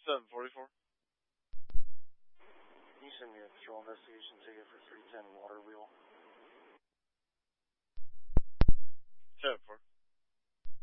744. Can you send me a patrol investigation ticket for 310 Water Wheel?